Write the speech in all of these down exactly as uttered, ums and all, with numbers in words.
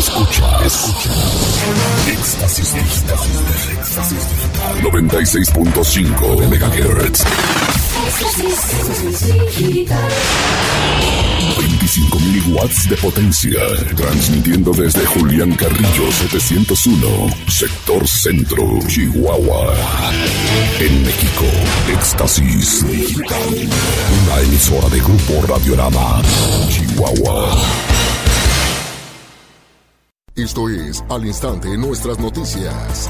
Escucha, escucha. Éxtasis Digital. Éxtasis Digital. noventa y seis punto cinco megahertz. veinticinco mil watts de potencia. Transmitiendo desde Julián Carrillo setecientos uno, Sector Centro, Chihuahua. En México, Éxtasis Digital. Una emisora de Grupo Radiorama, Chihuahua. Esto es Al Instante Nuestras Noticias.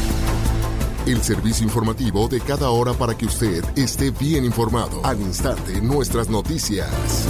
El servicio informativo de cada hora para que usted esté bien informado. Al Instante Nuestras Noticias.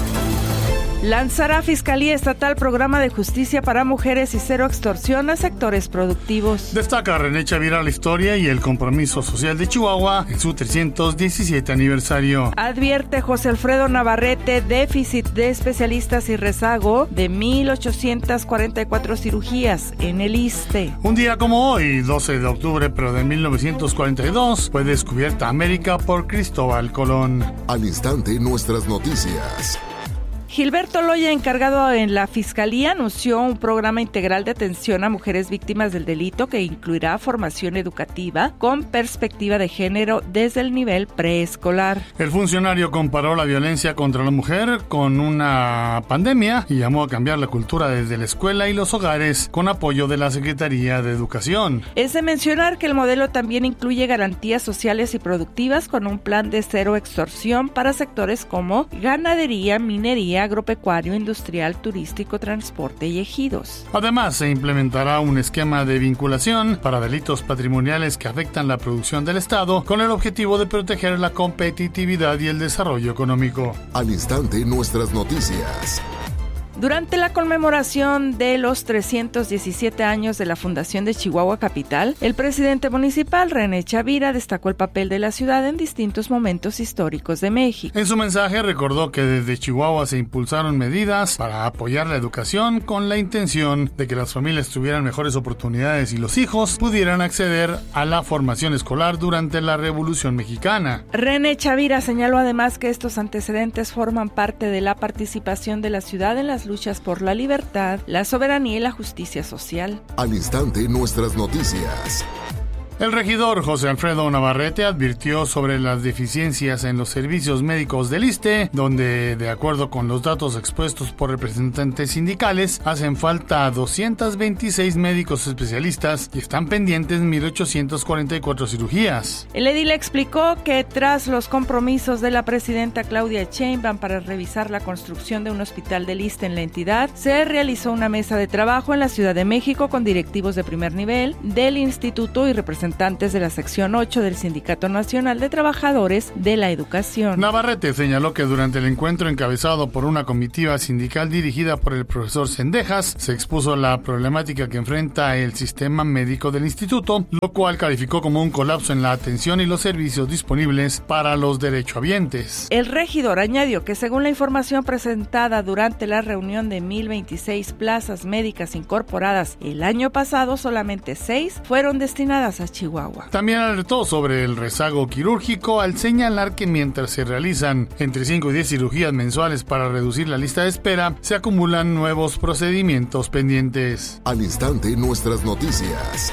Lanzará Fiscalía Estatal programa de justicia para mujeres y cero extorsión a sectores productivos. Destaca René Chavira la historia y el compromiso social de Chihuahua en su trescientos diecisiete aniversario. Advierte José Alfredo Navarrete déficit de especialistas y rezago de mil ochocientas cuarenta y cuatro cirugías en el ISSSTE. Un día como hoy, doce de octubre, pero de mil novecientos cuarenta y dos, fue descubierta América por Cristóbal Colón. Al Instante Nuestras Noticias. Gilberto Loya, encargado en la Fiscalía, anunció un programa integral de atención a mujeres víctimas del delito que incluirá formación educativa con perspectiva de género desde el nivel preescolar. El funcionario comparó la violencia contra la mujer con una pandemia y llamó a cambiar la cultura desde la escuela y los hogares con apoyo de la Secretaría de Educación. Es de mencionar que el modelo también incluye garantías sociales y productivas con un plan de cero extorsión para sectores como ganadería, minería, agropecuario, industrial, turístico, transporte y ejidos. Además, se implementará un esquema de vinculación para delitos patrimoniales que afectan la producción del Estado con el objetivo de proteger la competitividad y el desarrollo económico. Al Instante Nuestras Noticias. Durante la conmemoración de los trescientos diecisiete años de la fundación de Chihuahua Capital, el presidente municipal, René Chavira, destacó el papel de la ciudad en distintos momentos históricos de México. En su mensaje recordó que desde Chihuahua se impulsaron medidas para apoyar la educación con la intención de que las familias tuvieran mejores oportunidades y los hijos pudieran acceder a la formación escolar durante la Revolución Mexicana. René Chavira señaló además que estos antecedentes forman parte de la participación de la ciudad en las luchas por la libertad, la soberanía y la justicia social. Al Instante Nuestras Noticias. El regidor José Alfredo Navarrete advirtió sobre las deficiencias en los servicios médicos del ISSSTE, donde, de acuerdo con los datos expuestos por representantes sindicales, hacen falta doscientos veintiséis médicos especialistas y están pendientes mil ochocientas cuarenta y cuatro cirugías. El edil explicó que tras los compromisos de la presidenta Claudia Sheinbaum para revisar la construcción de un hospital del ISSSTE en la entidad, se realizó una mesa de trabajo en la Ciudad de México con directivos de primer nivel del instituto y representantes representantes de la sección ocho del Sindicato Nacional de Trabajadores de la Educación. Navarrete señaló que durante el encuentro encabezado por una comitiva sindical dirigida por el profesor Cendejas, se expuso la problemática que enfrenta el sistema médico del instituto, lo cual calificó como un colapso en la atención y los servicios disponibles para los derechohabientes. El regidor añadió que según la información presentada durante la reunión de mil veintiséis plazas médicas incorporadas el año pasado, solamente seis fueron destinadas a Chihuahua. También alertó sobre el rezago quirúrgico al señalar que mientras se realizan entre cinco y diez cirugías mensuales para reducir la lista de espera, se acumulan nuevos procedimientos pendientes. Al Instante Nuestras Noticias.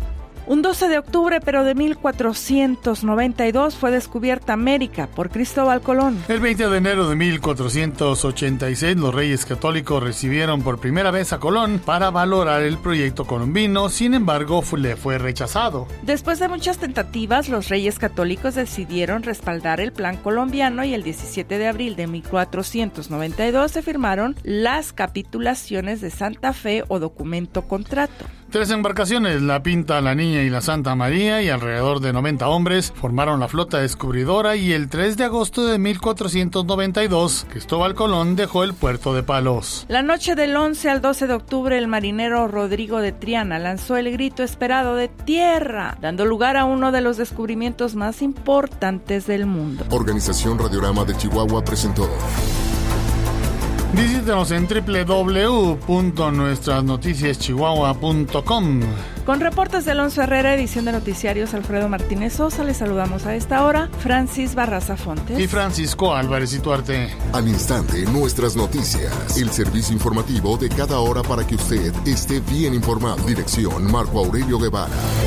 Un doce de octubre, pero de mil cuatrocientos noventa y dos, fue descubierta América por Cristóbal Colón. El veinte de enero de mil cuatrocientos ochenta y seis, los Reyes Católicos recibieron por primera vez a Colón para valorar el proyecto colombino, sin embargo, le fue rechazado. Después de muchas tentativas, los Reyes Católicos decidieron respaldar el plan colombiano y el diecisiete de abril de mil cuatrocientos noventa y dos se firmaron las capitulaciones de Santa Fe o documento contrato. Tres embarcaciones, la Pinta, la Niña y la Santa María, y alrededor de noventa hombres formaron la flota descubridora, y el tres de agosto de mil cuatrocientos noventa y dos, Cristóbal Colón dejó el puerto de Palos. La noche del once al doce de octubre, el marinero Rodrigo de Triana lanzó el grito esperado de tierra, dando lugar a uno de los descubrimientos más importantes del mundo. Organización Radiorama de Chihuahua presentó Visítenos en doble u doble u doble u punto nuestras noticias chihuahua punto com. Con reportes de Alonso Herrera, edición de Noticiarios Alfredo Martínez Sosa, les saludamos a esta hora Francis Barraza Fontes y Francisco Álvarez Ituarte. Al instante, nuestras noticias. El servicio informativo de cada hora para que usted esté bien informado. Dirección Marco Aurelio Guevara.